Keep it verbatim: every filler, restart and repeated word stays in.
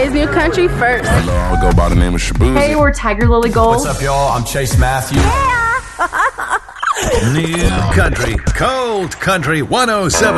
is New Country first. Hello, I'll go by the name of Shabuzi. Hey, we're Tiger Lily Gold. What's up, y'all? I'm Chase Matthews. New Country, Cold Country one oh seven.